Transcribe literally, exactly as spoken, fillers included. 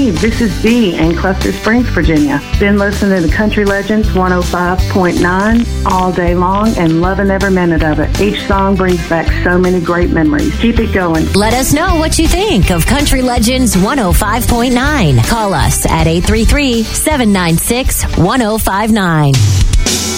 Steve. This is Dee in Cluster Springs, Virginia. Been listening to Country Legends one oh five point nine all day long and loving every minute of it. Each song brings back so many great memories. Keep it going. Let us know what you think of Country Legends one oh five point nine. Call us at eight three three, seven nine six, one oh five nine.